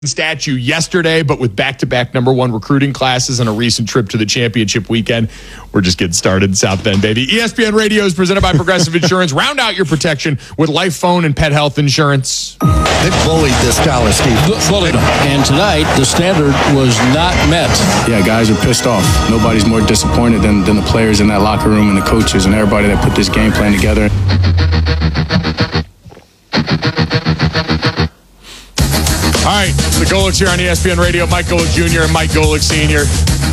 statue yesterday, but with back-to-back number one recruiting classes and a recent trip to the championship weekend, we're just getting started in South Bend, baby. ESPN Radio is presented by Progressive Insurance. Round out your protection with life, phone, and pet health insurance. They bullied this Dallas team. Bullied them. And tonight, the standard was not met. Yeah, guys are pissed off. Nobody's more disappointed than the players in that locker room and the coaches and everybody that put this game plan together. All right, the Golics here on ESPN Radio. Mike Golic Jr. and Mike Golic Sr.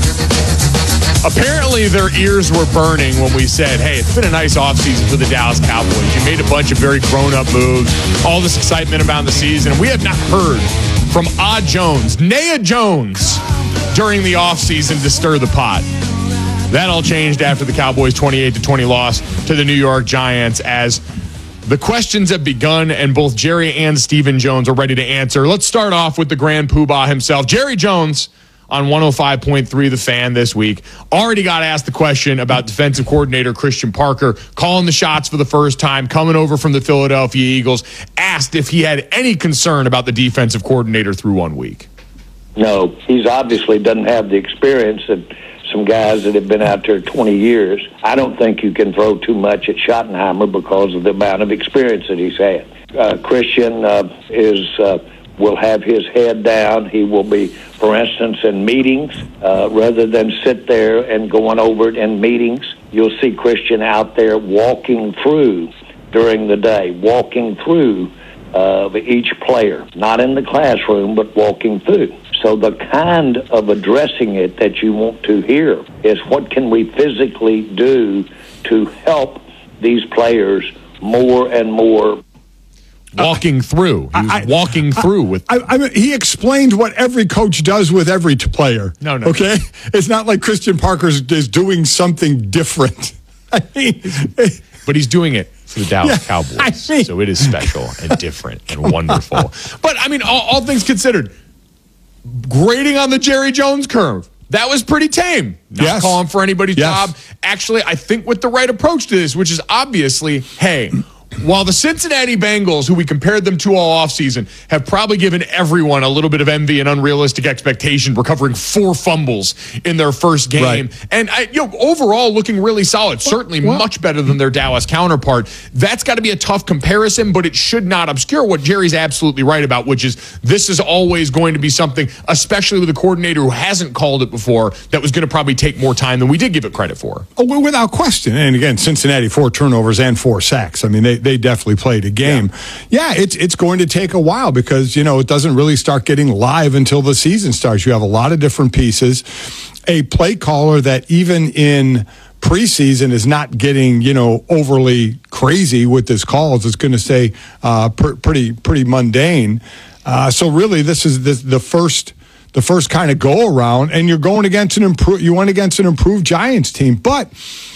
Apparently, their ears were burning when we said, hey, it's been a nice offseason for the Dallas Cowboys. You made a bunch of very grown-up moves, all this excitement about the season. And we have not heard from Nia Jones, during the offseason to stir the pot. That all changed after the Cowboys' 28-20 loss to the New York Giants as the questions have begun, and both Jerry and Stephen Jones are ready to answer. Let's start off with the grand poobah himself. Jerry Jones on 105.3 The Fan this week already got asked the question about defensive coordinator Christian Parker calling the shots for the first time, coming over from the Philadelphia Eagles, asked if he had any concern about the defensive coordinator through 1 week. No, he's obviously doesn't have the experience that some guys that have been out there 20 years. I don't think you can throw too much at Schottenheimer because of the amount of experience that he's had. Christian will have his head down. He will be, for instance, in meetings, rather than sit there and going over it in meetings. You'll see Christian out there walking through during the day, walking through each player, not in the classroom, but walking through. So the kind of addressing it that you want to hear is what can we physically do to help these players more and more. Walking through. He was walking through with. I mean, he explained what every coach does with every player. No. Okay? It's not like Christian Parker is doing something different. I mean, but he's doing it for the Dallas Cowboys. So it is special and different and wonderful. But, I mean, all things considered, grading on the Jerry Jones curve, that was pretty tame. Not calling for anybody's job. Actually, I think with the right approach to this, which is obviously, hey, while the Cincinnati Bengals, who we compared them to all offseason, have probably given everyone a little bit of envy and unrealistic expectation, recovering 4 fumbles in their first game. Right. And overall looking really solid, certainly much better than their Dallas counterpart. That's got to be a tough comparison, but it should not obscure what Jerry's absolutely right about, which is this is always going to be something, especially with a coordinator who hasn't called it before, that was going to probably take more time than we did give it credit for. Oh, well, without question. And again, Cincinnati, 4 turnovers and 4 sacks. I mean, they definitely played a game. Yeah, it's going to take a while because, it doesn't really start getting live until the season starts. You have a lot of different pieces. A play caller that even in preseason is not getting, overly crazy with his calls. It's going to stay pretty mundane. So really, this is the first kind of go around, and you're going against you went against an improved Giants team. But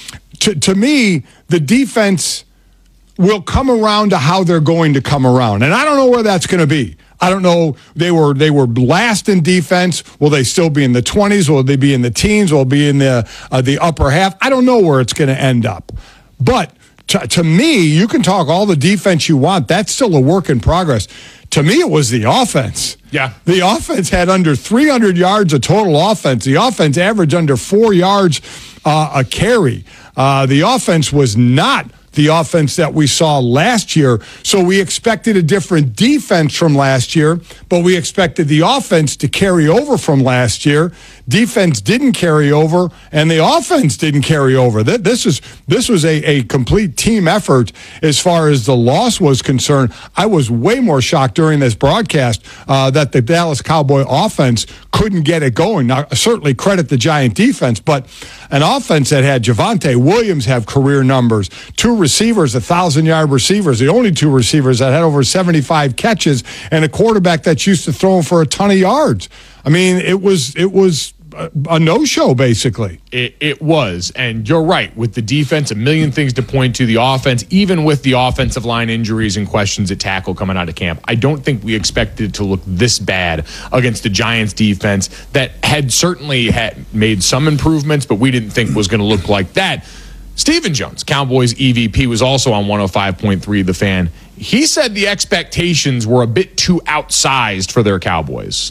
to me, the defense will come around to how they're going to come around. And I don't know where that's going to be. I don't know. They were last in defense. Will they still be in the 20s? Will they be in the teens? Will they be in the upper half? I don't know where it's going to end up. But to me, you can talk all the defense you want. That's still a work in progress. To me, it was the offense. Yeah. The offense had under 300 yards of total offense. The offense averaged under 4 yards a carry. The offense was not the offense that we saw last year. So we expected a different defense from last year, but we expected the offense to carry over from last year. Defense didn't carry over, and the offense didn't carry over. This was a complete team effort as far as the loss was concerned. I was way more shocked during this broadcast that the Dallas Cowboy offense couldn't get it going. Now, certainly credit the Giant defense, but an offense that had Javonte Williams have career numbers, 2 receivers, 1,000-yard receivers, the only 2 receivers that had over 75 catches, and a quarterback that's used to throwing for a ton of yards. I mean, it was a no-show, basically. It was, and you're right. With the defense, a million things to point to. The offense, even with the offensive line injuries and questions at tackle coming out of camp, I don't think we expected it to look this bad against the Giants defense that had certainly made some improvements, but we didn't think was going to look like that. Stephen Jones, Cowboys EVP, was also on 105.3 The Fan He said the expectations were a bit too outsized for their Cowboys.